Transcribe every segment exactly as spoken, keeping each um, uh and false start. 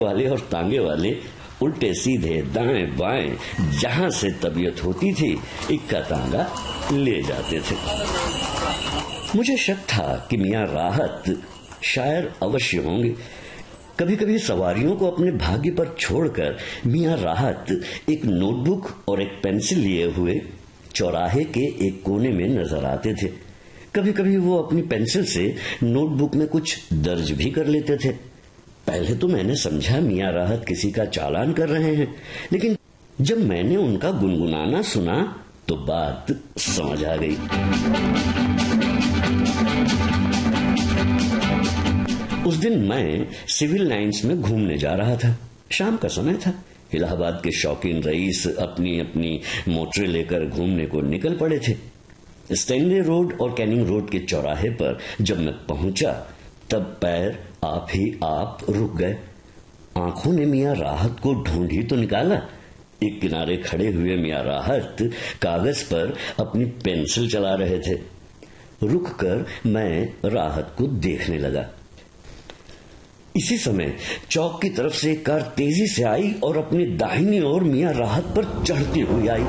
वाले और तांगे वाले उल्टे सीधे दाएं बाएं जहां से तबीयत होती थी इक्का तांगा ले जाते थे। मुझे शक था कि मियां राहत शायर अवश्य होंगे। कभी कभी सवारियों को अपने भाग्य पर छोड़कर मियां राहत एक नोटबुक और एक पेंसिल लिए हुए चौराहे के एक कोने में नजर आते थे। कभी कभी वो अपनी पेंसिल से नोटबुक में कुछ दर्ज भी कर लेते थे। पहले तो मैंने समझा मियां राहत किसी का चालान कर रहे हैं, लेकिन जब मैंने उनका गुनगुनाना सुना तो बात समझ आ गई। उस दिन मैं सिविल लाइंस में घूमने जा रहा था। शाम का समय था। इलाहाबाद के शौकीन रईस अपनी अपनी मोटरें लेकर घूमने को निकल पड़े थे। स्टैनले रोड और कैनिंग रोड के चौराहे पर जब मैं पहुंचा तब पैर आप ही आप रुक गए। आंखों ने मियां राहत को ढूंढ ही तो निकाला। एक किनारे खड़े हुए मियां राहत कागज पर अपनी पेंसिल चला रहे थे। रुककर मैं राहत को देखने लगा। इसी समय चौक की तरफ से एक कार तेजी से आई और अपनी दाहिनी ओर मियां राहत पर चढ़ती हुई आई।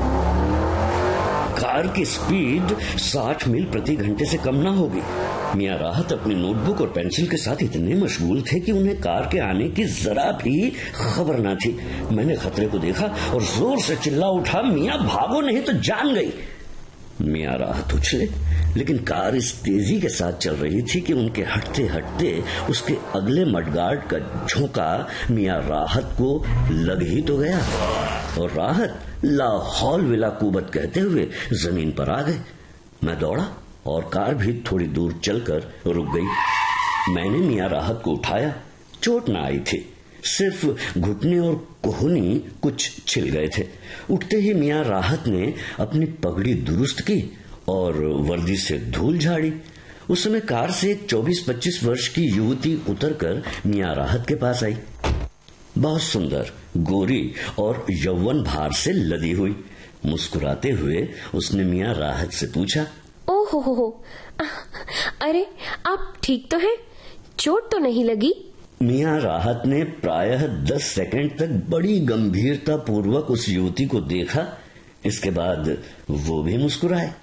कार की स्पीड साठ मील प्रति घंटे से कम ना होगी। मियां राहत अपनी नोटबुक और पेंसिल के साथ इतने मशगूल थे कि उन्हें कार के आने की जरा भी खबर न थी। मैंने खतरे को देखा और जोर से चिल्ला उठा, मियां भागो नहीं तो जान गई। मियां राहत उछले, लेकिन कार इस तेजी के साथ चल रही थी कि उनके हटते हटते उसके अगले मडगार्ड का झोंका मियां राहत को लग ही तो गया और राहत ला हौल विला कुबत कहते हुए जमीन पर आ गए। मैं दौड़ा और कार भी थोड़ी दूर चलकर रुक गई। मैंने मियां राहत को उठाया। चोट ना आई थी, सिर्फ घुटने और कोहनी कुछ छिल गए थे। उठते ही मियां राहत ने अपनी पगड़ी दुरुस्त की और वर्दी से धूल झाड़ी। उस समय कार से एक चौबीस पच्चीस वर्ष की युवती उतरकर मियां राहत के पास आई। बहुत सुंदर, गोरी और यौवन भार से लदी हुई। मुस्कुराते हुए उसने मियां राहत से पूछा, ओ हो हो हो, अरे आप ठीक तो हैं? चोट तो नहीं लगी? मियां राहत ने प्रायः दस सेकंड तक बड़ी गंभीरता पूर्वक उस युवती को देखा। इसके बाद वो भी मुस्कुराए।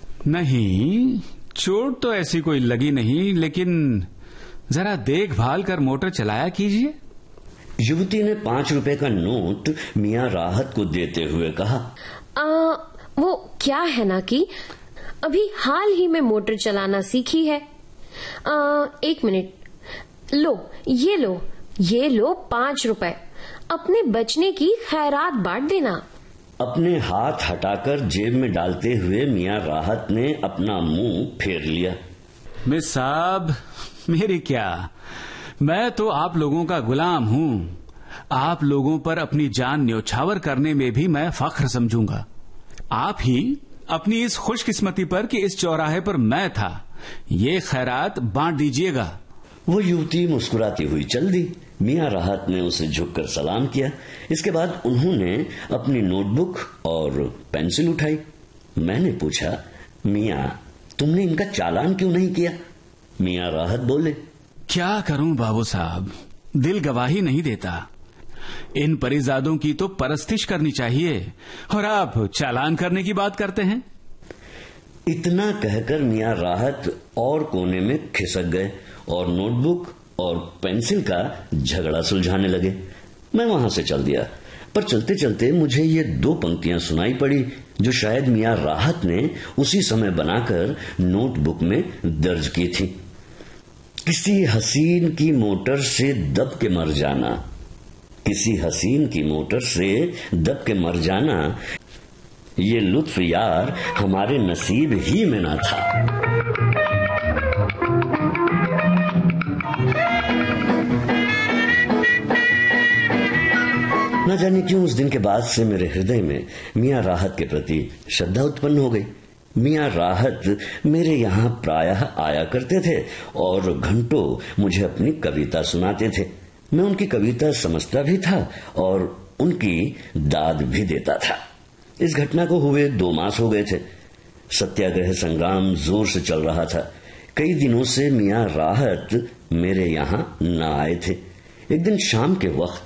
नहीं, चोट तो ऐसी कोई लगी नहीं, लेकिन जरा देखभाल कर मोटर चलाया कीजिए। युवती ने पांच रुपए का नोट मियां राहत को देते हुए कहा, आ, वो क्या है ना कि अभी हाल ही में मोटर चलाना सीखी है। आ, एक मिनट, लो ये लो ये लो पांच रुपए, अपने बचने की खैरात बांट देना। अपने हाथ हटाकर जेब में डालते हुए मियां राहत ने अपना मुंह फेर लिया। मिस साहब, मेरी क्या, मैं तो आप लोगों का गुलाम हूँ। आप लोगों पर अपनी जान न्योछावर करने में भी मैं फख्र समझूंगा। आप ही अपनी इस खुशकिस्मती पर कि इस चौराहे पर मैं था, ये खैरात बांट दीजिएगा। वो युवती मुस्कुराती हुई चल दी। मियां राहत ने उसे झुककर सलाम किया। इसके बाद उन्होंने अपनी नोटबुक और पेंसिल उठाई। मैंने पूछा, मियां तुमने इनका चालान क्यों नहीं किया? मियां राहत बोले, क्या करूं बाबू साहब, दिल गवाही नहीं देता। इन परिजादों की तो परस्तिश करनी चाहिए और आप चालान करने की बात करते हैं। इतना कहकर मियां राहत और कोने में खिसक गए और नोटबुक और पेंसिल का झगड़ा सुलझाने लगे। मैं वहां से चल दिया, पर चलते चलते मुझे ये दो पंक्तियां सुनाई पड़ी जो शायद मियां राहत ने उसी समय बनाकर नोटबुक में दर्ज की थी। किसी हसीन की मोटर से दब के मर जाना, किसी हसीन की मोटर से दब के मर जाना, ये लुत्फ यार हमारे नसीब ही में ना था। न जाने क्यों उस दिन के बाद से मेरे हृदय में मियां राहत के प्रति श्रद्धा उत्पन्न हो गई। मियां राहत मेरे यहाँ प्रायः आया करते थे और घंटों मुझे अपनी कविता सुनाते थे। मैं उनकी कविता समझता भी था और उनकी दाद भी देता था। इस घटना को हुए दो मास हो गए थे। सत्याग्रह संग्राम जोर से चल रहा था। कई दिनों से मियां राहत मेरे यहाँ न आए थे। एक दिन शाम के वक्त